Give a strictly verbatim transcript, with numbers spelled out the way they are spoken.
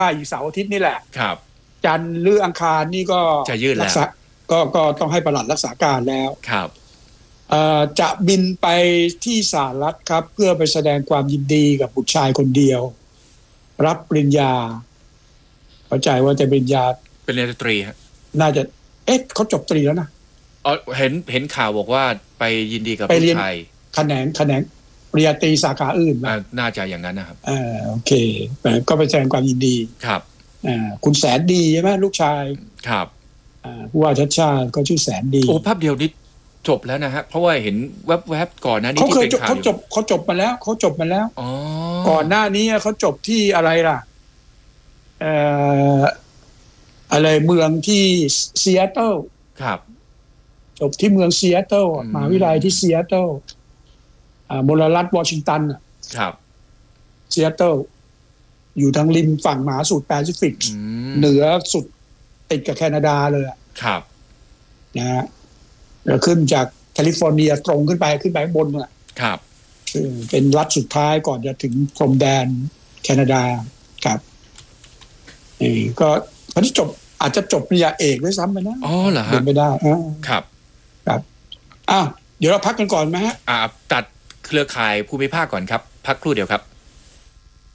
อยู่เสาร์อาทิตย์นี่แหละครับจันทร์หรืออังคารนี่ก็จะยืดแล้วก็ก็ต้องให้ปลัดรักษาการแล้วครับจะบินไปที่สหรัฐครับเพื่อไปแสดงความยินดีกับบุตรชายคนเดียวรับปริญญาเข้าใจว่าจะปริญญาเป็นเรียนตรีฮะน่าจะเอ๊ะเขาจบตรีแล้วนะอ๋อเห็นเห็นข่าวบอกว่าไปยินดีกับลูกชายแขนงแขนงปริญญาตรีสาขาอื่นนะน่าจะอย่างนั้นนะครับอ่าโอเคก็ไปแสดงความยินดีครับอ่าคุณแสนดีใช่ไหมลูกชายครับอ่าผู้ว่าชัดชาติก็ชื่อแสนดีโอ้ภาพเดียวนี้จบแล้วนะฮะเพราะว่าเห็นแวบๆก่อนหน้านี้ที่เป็นข่าวเขาจบเขาจบมาแล้วเขาจบมาแล้วก่อนหน้านี้เขาจบที่อะไรล่ะเอ่ออะไรเมืองที่ซีแอตเทิลครับจบที่เมืองซีแอตเทิลมหาวิทยาลัยที่ซีแอตเทิลอ่ามลรัฐวอชิงตันครับซีแอตเทิลอยู่ทางริมฝั่งมหาสมุทรแปซิฟิกเหนือสุดติดกับแคนาดาเลยครับนะฮะแล้วขึ้นจากแคลิฟอร์เนียตรงขึ้นไปขึ้นไปข้างบนน่ะครับเป็นรัฐสุดท้ายก่อนจะถึงพรมแดนแคนาดาครับนี่ก็ตอนที่จบอาจจะจบปริญญาเอกด้วยซ้ำไปนะอ๋อเหรอฮะเป็นไปได้ครับครับอ้าวเดี๋ยวเราพักกันก่อนไหมฮะอ่าตัดเครือข่ายภูมิภาคก่อนครับพักครู่เดียวครับ